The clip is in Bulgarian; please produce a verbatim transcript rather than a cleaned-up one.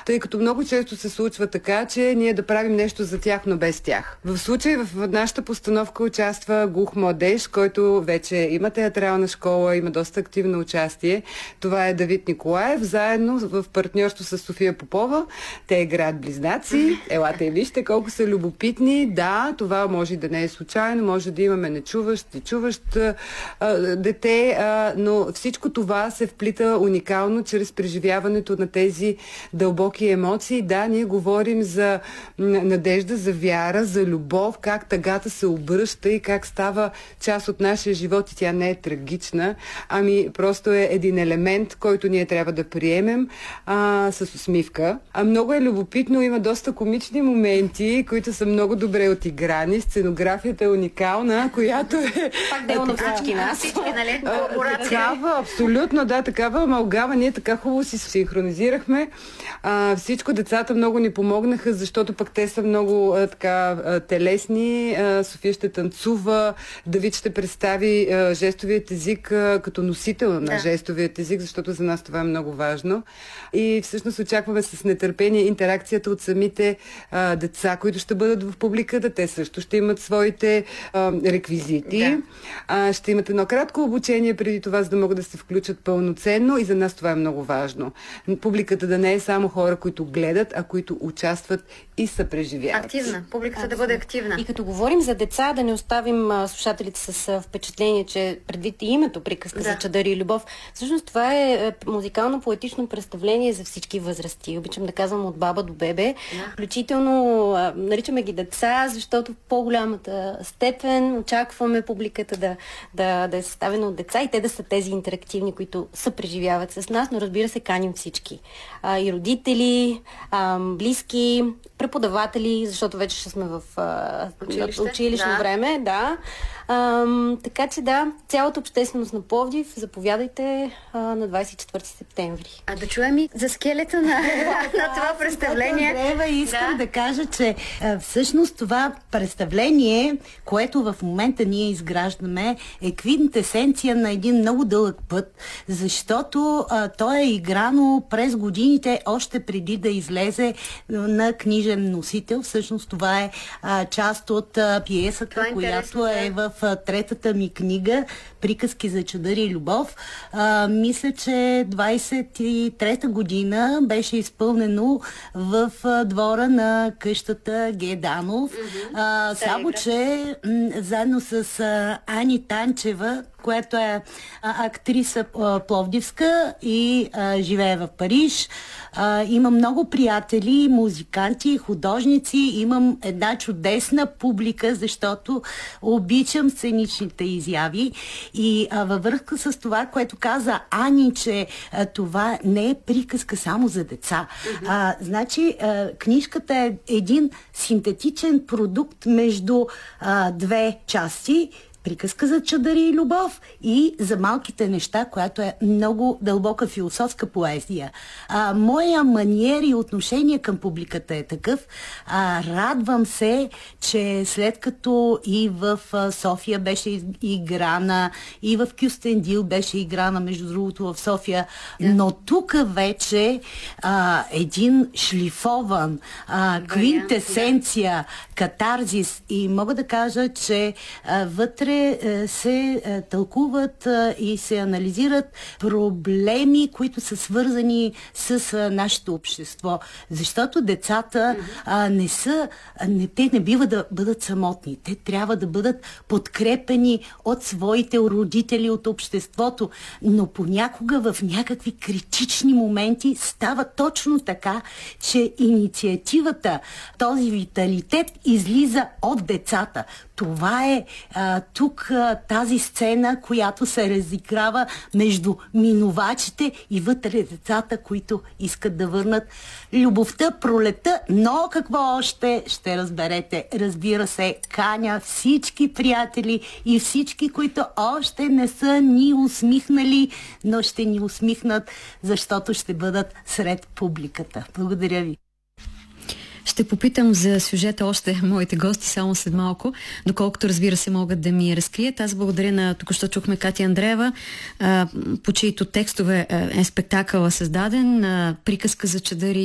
тъй като много често се случва така, че ние да правим нещо за тях, но без тях. В случай в нашата постановка участва глух младеж, който вече има театрална школа, има доста активно участие. Това е Давид Николаев, заедно в партньорство с София Попова. Те играят близнаци. Елате и вижте колко са любопитни. Да, това може да не е случайно, може да имаме нечуващ и чуващ а, дете, а, но всичко това се вплита уникално чрез преживяването на тези дълбоки емоции. Да, ние говорим за надежда, за вяра, за любов, как тъгата се обръща и как става част от нашия живот и тя не е трагична, ами просто е един елемент, който ние трябва да приемем а, с усмивка. А много е любопитно, има доста комични моменти, които са много добре отиграни. Сценографията е уникална, която е... Пак дело на всички нас. Всички, нали? Такава, абсолютно, да, такава амалгама. Ние така хубаво си синхронизирахме. А, всичко, децата много ни помогнаха, защото пък те са много а, така а, телесни. А, София ще танцува, Давид ще представи а, жестовият език а, като носител на да. жестовият език, защото за нас това е много важно. И всъщност очакваме с нетърпение интеракцията от самите а, деца, които ще бъдат в публиката. Те също ще имат своите а, реквизити. Да. А, ще имат едно кратко обучение преди това, за да могат да се включат пълноценно и за нас това е много важно. Публиката да не е само хора, които гледат, а които участват и съпреживяват. Активна. Публиката а, да бъде активна. И като говорим за деца, да не оставим а, слушателите с а, впечатление, че предвид и името приказка да. за чадър и любов. Всъщност това е музикално-поетично представление за всички възрасти. Обичам да казвам от баба до бебе. Да. Включително а, наричаме ги деца, защото в по-голямата степен очакваме публиката да, да, да е съставена от деца и те да са тези интерактивни, които съпреживяват с нас, но разбира се, каним всички. А, и родители, а, близки, преподаватели, защото вече ще сме в а, Училище? училищно да. време, да. А, така че да, цялата общественост на Пловдив, заповядайте а, на двадесет и четвърти септември. А да чуем и за скелета на, на това представление. Андреева, искам да. да кажа, че а, всъщност това представление, което в момента ние изграждаме, е квинтесенция на един много дълъг път, защото а, то е играно през годините, още преди да излезе на книжен носител. Всъщност това е а, част от а, пиесата, е която е в а, третата ми книга "Приказки за чадър и любов". А, мисля, че двадесет и трета година беше изпълнено в а, двора на къщата Геданов. Mm-hmm. А, само, че м- заедно с а, Ани Танчева, която е а, актриса а, пловдивска и а, живее в Париж. А, има много приятели, музиканти, художници. Имам една чудесна публика, защото обичам сценичните изяви. И а, във връзка с това, което каза Ани, че а, това не е приказка само за деца. Uh-huh. А, значи, а, книжката е един синтетичен продукт между а, две части. Приказка за чадър и любов и за малките неща, която е много дълбока философска поезия. А, моя маниер и отношение към публиката е такъв. А, радвам се, че след като и в а, София беше играна, и в Кюстендил беше играна, между другото в София, yeah. но тук вече а, един шлифован, а, квинтесенция, yeah. катарзис, и мога да кажа, че а, вътре се е, тълкуват е, и се анализират проблеми, които са свързани с е, нашето общество. Защото децата е, не са, не, те не бива да бъдат самотни. Те трябва да бъдат подкрепени от своите родители, от обществото. Но понякога в някакви критични моменти става точно така, че инициативата, този виталитет излиза от децата. Това е а, тук а, тази сцена, която се разиграва между минувачите и вътре децата, които искат да върнат любовта, пролета, но какво още ще разберете. Разбира се, каня всички приятели и всички, които още не са ни усмихнали, но ще ни усмихнат, защото ще бъдат сред публиката. Благодаря ви. Ще попитам за сюжета още моите гости само след малко, доколкото разбира се могат да ми разкрият. Аз благодаря на, току-що чухме Катя Андреева, по чието текстове е спектакъла създаден, приказка за чадъри